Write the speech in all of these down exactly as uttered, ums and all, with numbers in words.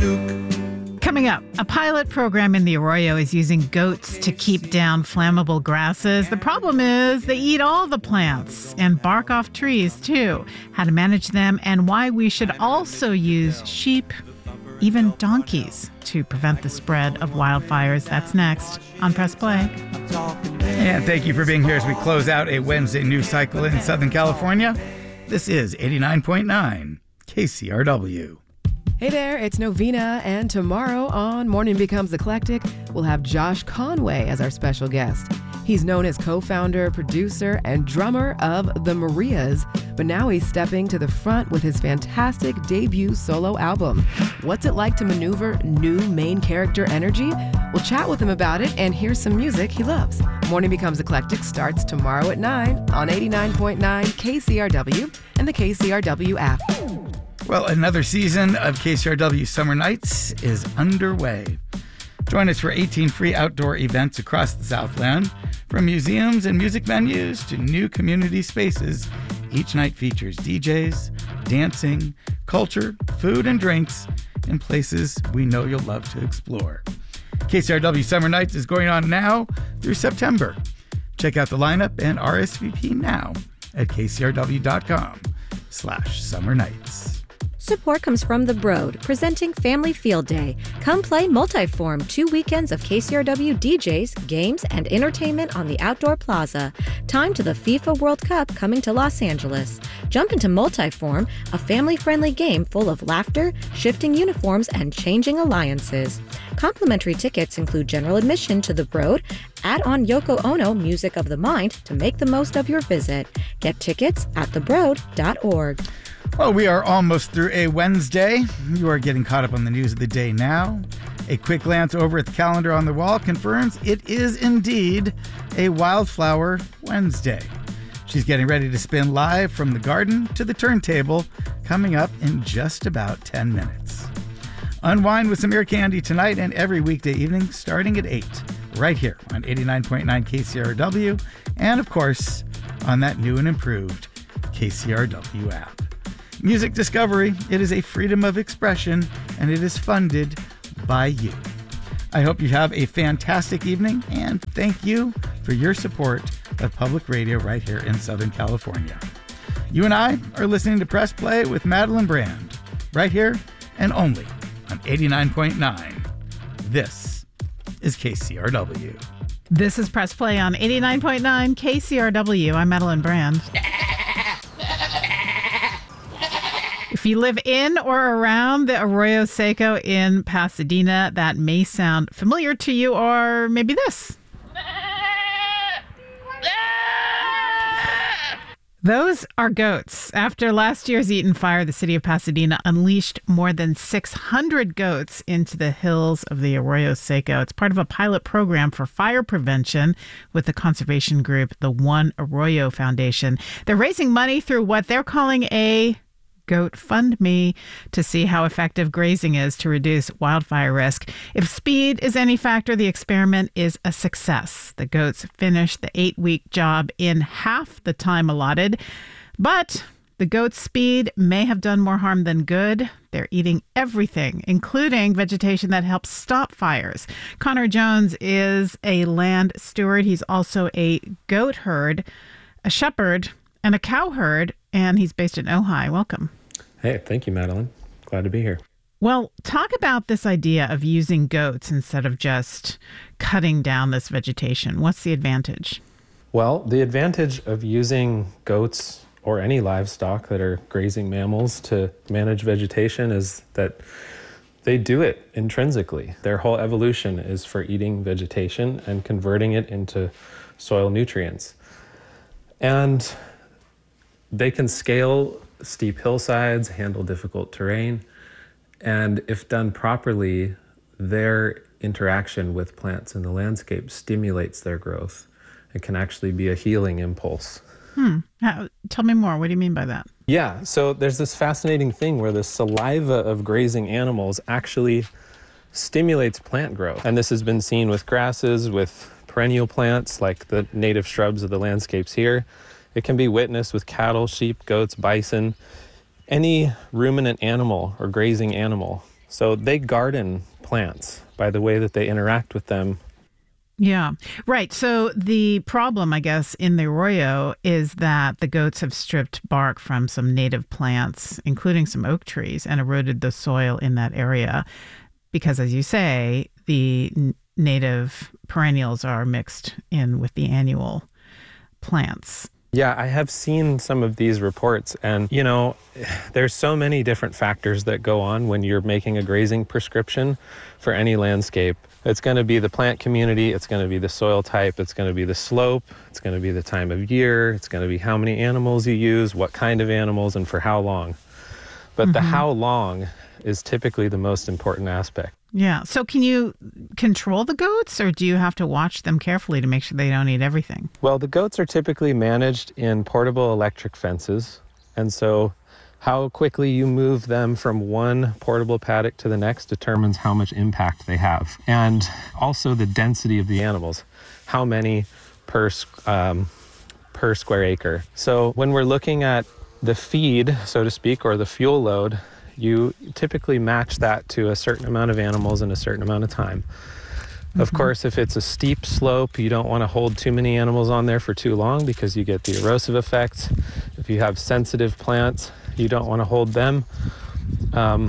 Coming up, a pilot program in the Arroyo is using goats to keep down flammable grasses. The problem is they eat all the plants and bark off trees too. How to manage them and why we should also use sheep, even donkeys, to prevent the spread of wildfires. That's next on Press Play. And thank you for being here as we close out a Wednesday news cycle in Southern California. This is eighty-nine point nine K C R W. Hey there, it's Novena, and tomorrow on Morning Becomes Eclectic, we'll have Josh Conway as our special guest. He's known as co-founder, producer, and drummer of The Marias, but now he's stepping to the front with his fantastic debut solo album. What's it like to maneuver new main character energy? We'll chat with him about it and hear some music he loves. Morning Becomes Eclectic starts tomorrow at nine on eighty-nine point nine K C R W and the K C R W app. Well, another season of K C R W Summer Nights is underway. Join us for eighteen free outdoor events across the Southland, from museums and music venues to new community spaces. Each night features D Js, dancing, culture, food, and drinks in places we know you'll love to explore. K C R W Summer Nights is going on now through September. Check out the lineup and R S V P now at kcrw.com slash summer nights. Support comes from The Broad, presenting Family Field Day. Come play Multiform, two weekends of K C R W D Js, games, and entertainment on the Outdoor Plaza. Time to the FIFA World Cup coming to Los Angeles. Jump into Multiform, a family-friendly game full of laughter, shifting uniforms, and changing alliances. Complimentary tickets include general admission to The Broad. Add on Yoko Ono Music of the Mind to make the most of your visit. Get tickets at the broad dot org. Well, we are almost through a Wednesday. You are getting caught up on the news of the day now. A quick glance over at the calendar on the wall confirms it is indeed a Wildflower Wednesday. She's getting ready to spin live from the garden to the turntable, coming up in just about ten minutes. Unwind with some ear candy tonight and every weekday evening starting at eight, right here on eighty-nine point nine K C R W, and of course, on that new and improved K C R W app. Music discovery, it is a freedom of expression, and it is funded by you. I hope you have a fantastic evening, and thank you for your support of public radio right here in Southern California. You and I are listening to Press Play with Madeline Brand, right here and only on eighty-nine point nine. This is K C R W. This is Press Play on eighty-nine point nine K C R W. I'm Madeline Brand. If you live in or around the Arroyo Seco in Pasadena, that may sound familiar to you, or maybe this. Those are goats. After last year's Eaton fire, the city of Pasadena unleashed more than six hundred goats into the hills of the Arroyo Seco. It's part of a pilot program for fire prevention with the conservation group, the One Arroyo Foundation. They're raising money through what they're calling a Goat Fund Me to see how effective grazing is to reduce wildfire risk. If speed is any factor, the experiment is a success. The goats finished the eight-week job in half the time allotted, but the goats' speed may have done more harm than good. They're eating everything, including vegetation that helps stop fires. Connor Jones is a land steward. He's also a goat herd, a shepherd, and a cow herd, and he's based in Ojai. Welcome. Hey, thank you, Madeline. Glad to be here. Well, talk about this idea of using goats instead of just cutting down this vegetation. What's the advantage? Well, the advantage of using goats or any livestock that are grazing mammals to manage vegetation is that they do it intrinsically. Their whole evolution is for eating vegetation and converting it into soil nutrients. And they can scale steep hillsides, handle difficult terrain, and if done properly, their interaction with plants in the landscape stimulates their growth and can actually be a healing impulse. Hmm. How, tell me more. What do you mean by that? Yeah, so there's this fascinating thing where the saliva of grazing animals actually stimulates plant growth. And this has been seen with grasses, with perennial plants like the native shrubs of the landscapes here. It can be witnessed with cattle, sheep, goats, bison. Any ruminant animal or grazing animal So they garden plants by the way that they interact with them. Yeah, right. So the problem, I guess, in the arroyo is that the goats have stripped bark from some native plants, including some oak trees, and eroded the soil in that area because, as you say, the n- native perennials are mixed in with the annual plants. Yeah, I have seen some of these reports, and, you know, there's so many different factors that go on when you're making a grazing prescription for any landscape. It's going to be the plant community, it's going to be the soil type, it's going to be the slope, it's going to be the time of year, it's going to be how many animals you use, what kind of animals, and for how long. But mm-hmm. the how long is typically the most important aspect. Yeah. So can you control the goats, or do you have to watch them carefully to make sure they don't eat everything? Well, the goats are typically managed in portable electric fences. And so how quickly you move them from one portable paddock to the next determines how much impact they have. And also the density of the animals, how many per, um, per square acre. So when we're looking at the feed, so to speak, or the fuel load, you typically match that to a certain amount of animals in a certain amount of time. Mm-hmm. Of course, if it's a steep slope, you don't want to hold too many animals on there for too long because you get the erosive effects. If you have sensitive plants, you don't want to hold them um,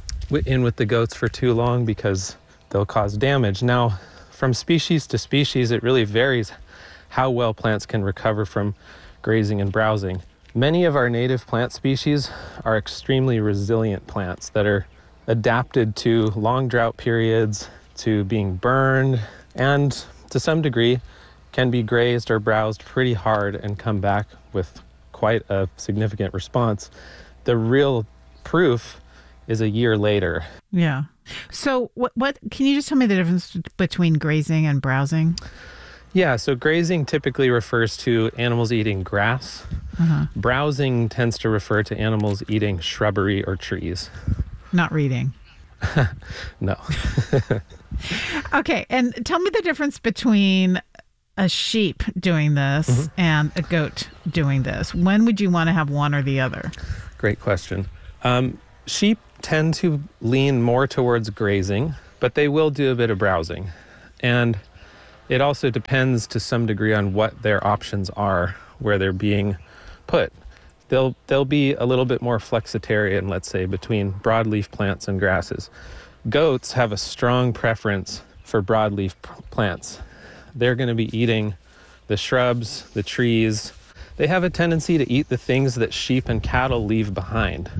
in with the goats for too long because they'll cause damage. Now, from species to species, it really varies how well plants can recover from grazing and browsing. Many of our native plant species are extremely resilient plants that are adapted to long drought periods, to being burned, and to some degree can be grazed or browsed pretty hard and come back with quite a significant response. The real proof is a year later. Yeah. So what, what can you just tell me the difference between grazing and browsing? Yeah, so grazing typically refers to animals eating grass. Uh-huh. Browsing tends to refer to animals eating shrubbery or trees. Not reading. No. Okay, and tell me the difference between a sheep doing this mm-hmm. and a goat doing this. When would you want to have one or the other? Great question. Um, sheep tend to lean more towards grazing, but they will do a bit of browsing. And it also depends to some degree on what their options are, where they're being put. They'll they'll be a little bit more flexitarian, let's say, between broadleaf plants and grasses. Goats have a strong preference for broadleaf p- plants. They're going to be eating the shrubs, the trees. They have a tendency to eat the things that sheep and cattle leave behind.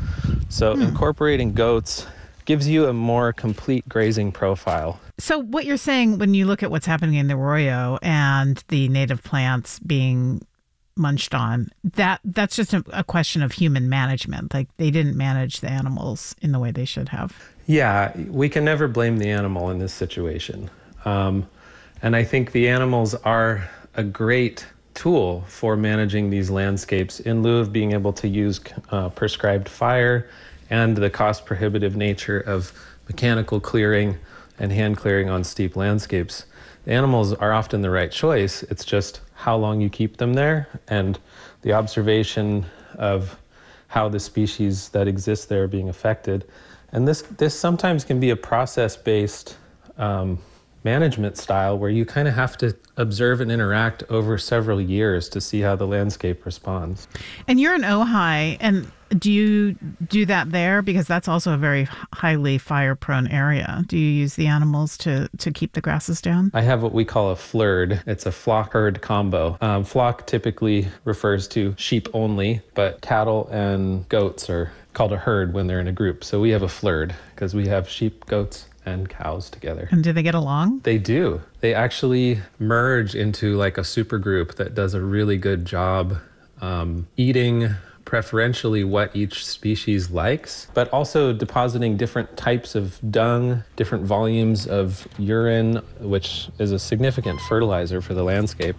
So hmm. incorporating goats gives you a more complete grazing profile. So what you're saying when you look at what's happening in the arroyo and the native plants being munched on, that that's just a, a question of human management. Like they didn't manage the animals in the way they should have. Yeah, we can never blame the animal in this situation. Um, and I think the animals are a great tool for managing these landscapes in lieu of being able to use uh, prescribed fire and the cost prohibitive nature of mechanical clearing and hand clearing on steep landscapes. The animals are often the right choice. It's just how long you keep them there and the observation of how the species that exist there are being affected. And this, this sometimes can be a process-based um, management style where you kind of have to observe and interact over several years to see how the landscape responds. And you're in Ojai, and do you do that there? Because that's also a very highly fire-prone area. Do you use the animals to, to keep the grasses down? I have what we call a flurd. It's a flock-herd combo. Um, flock typically refers to sheep only, but cattle and goats are called a herd when they're in a group. So we have a flurd because we have sheep, goats, and cows together. And do they get along? They do. They actually merge into like a super group that does a really good job um, eating preferentially what each species likes, but also depositing different types of dung, different volumes of urine, which is a significant fertilizer for the landscape.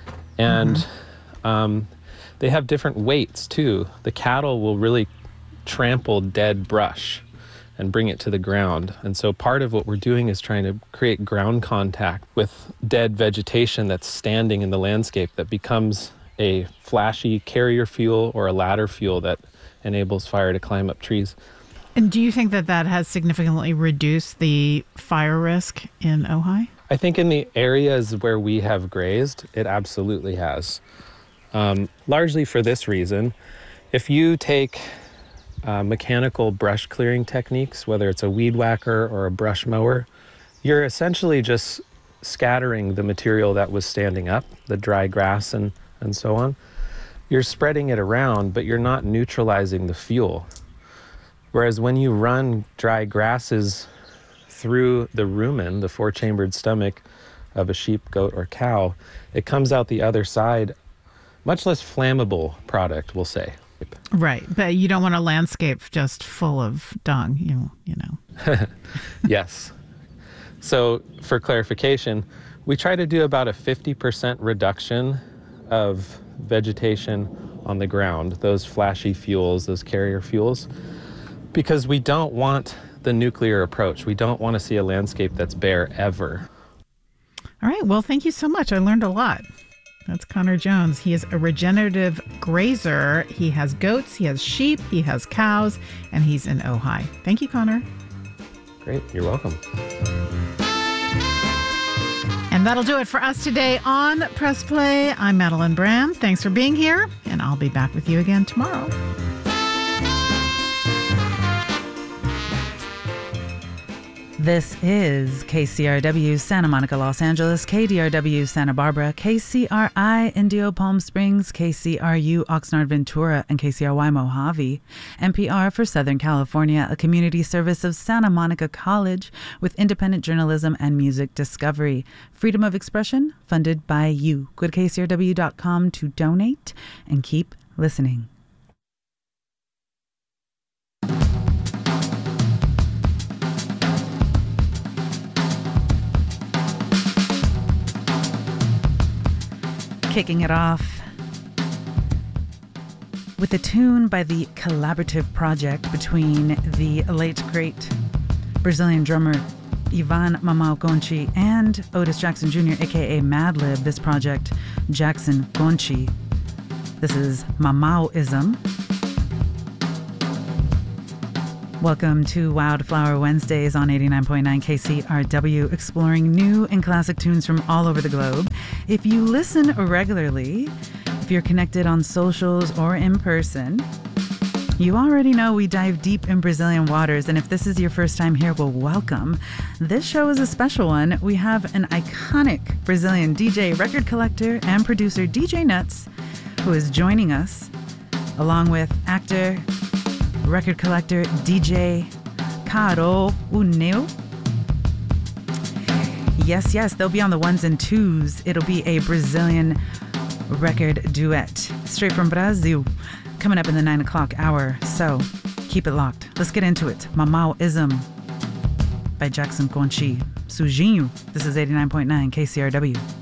And mm-hmm. um, they have different weights too. The cattle will really trample dead brush and bring it to the ground. And so part of what we're doing is trying to create ground contact with dead vegetation that's standing in the landscape that becomes a flashy carrier fuel or a ladder fuel that enables fire to climb up trees. And do you think that that has significantly reduced the fire risk in Ojai? I think in the areas where we have grazed, it absolutely has. Um, largely for this reason. If you take uh, mechanical brush clearing techniques, whether it's a weed whacker or a brush mower, you're essentially just scattering the material that was standing up, the dry grass and, and so on. You're spreading it around, but you're not neutralizing the fuel. Whereas when you run dry grasses through the rumen, the four-chambered stomach of a sheep, goat, or cow, it comes out the other side, much less flammable product, we'll say. Right, but you don't want a landscape just full of dung, you, you know. Yes. So for clarification, we try to do about a fifty percent reduction of vegetation on the ground, those flashy fuels, those carrier fuels, because we don't want the nuclear approach. We don't want to see a landscape that's bare ever. All right, well, thank you so much. I learned a lot. That's Connor Jones. He is a regenerative grazer. He has goats, he has sheep, he has cows, and he's in Ojai. Thank you, Connor. Great, you're welcome. And that'll do it for us today on Press Play. I'm Madeline Brand. Thanks for being here, and I'll be back with you again tomorrow. This is K C R W Santa Monica, Los Angeles, K D R W Santa Barbara, K C R I Indio Palm Springs, K C R U Oxnard Ventura, and K C R Y Mojave. N P R for Southern California, a community service of Santa Monica College with independent journalism and music discovery. Freedom of expression funded by you. Go to K C R W dot com to donate and keep listening. Kicking it off with a tune by the collaborative project between the late, great Brazilian drummer Ivan Mamau Gonchi and Otis Jackson Junior, a k a. Madlib. This project, Jackson Gonchi. This is Mamauism. Welcome to Wildflower Wednesdays on eighty-nine point nine K C R W, exploring new and classic tunes from all over the globe. If you listen regularly, if you're connected on socials or in person, you already know we dive deep in Brazilian waters, and if this is your first time here, well, welcome. This show is a special one. We have an iconic Brazilian D J, record collector, and producer, D J Nuts, who is joining us, along with actor, record collector, D J Caro Uneu. Yes, yes, they'll be on the ones and twos. It'll be a Brazilian record duet straight from Brazil coming up in the nine o'clock hour. So keep it locked. Let's get into it. Mamauism by Jackson Gonchi. Sujinho. This is eighty-nine point nine K C R W.